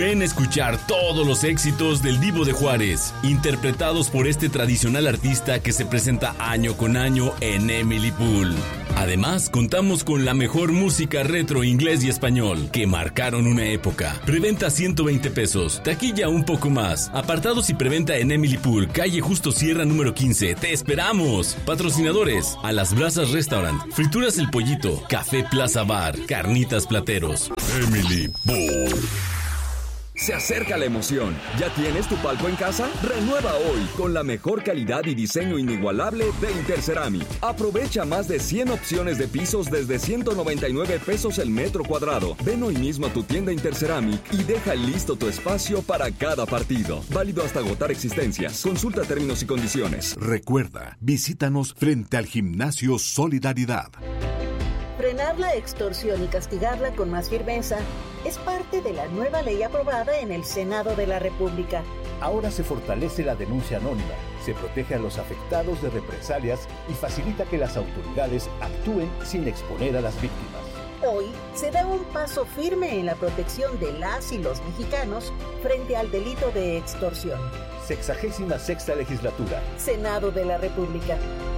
Ven a escuchar todos los éxitos del Divo de Juárez, interpretados por este tradicional artista que se presenta año con año en Emily Pool. Además, contamos con la mejor música retro, inglés y español que marcaron una época. Preventa 120 pesos, taquilla un poco más. Apartados y preventa en Emily Pool, calle Justo Sierra número 15. ¡Te esperamos! Patrocinadores: A las Brasas Restaurant, Frituras El Pollito, Café Plaza Bar, Carnitas Plateros. Emily Pool. Se acerca la emoción. ¿Ya tienes tu palco en casa? Renueva hoy con la mejor calidad y diseño inigualable de Interceramic. Aprovecha más de 100 opciones de pisos desde 199 pesos el metro cuadrado. Ven hoy mismo a tu tienda Interceramic y deja listo tu espacio para cada partido. Válido hasta agotar existencias. Consulta términos y condiciones. Recuerda, visítanos frente al Gimnasio Solidaridad. Frenar la extorsión y castigarla con más firmeza es parte de la nueva ley aprobada en el Senado de la República. Ahora se fortalece la denuncia anónima, se protege a los afectados de represalias y facilita que las autoridades actúen sin exponer a las víctimas. Hoy se da un paso firme en la protección de las y los mexicanos frente al delito de extorsión. 66ª Legislatura. Senado de la República.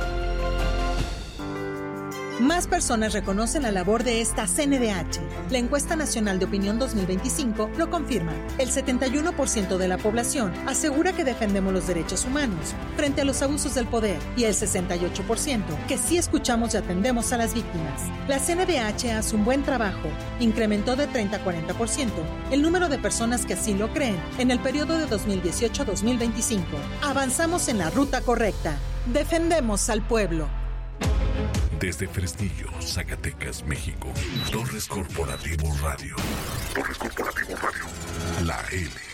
Más personas reconocen la labor de esta CNDH. La Encuesta Nacional de Opinión 2025 lo confirma. El 71% de la población asegura que defendemos los derechos humanos frente a los abusos del poder y el 68% que sí escuchamos y atendemos a las víctimas. La CNDH hace un buen trabajo. Incrementó de 30 a 40% el número de personas que así lo creen en el periodo de 2018 a 2025. Avanzamos en la ruta correcta. Defendemos al pueblo. Desde Fresnillo, Zacatecas, México. Torres Corporativo Radio. La L.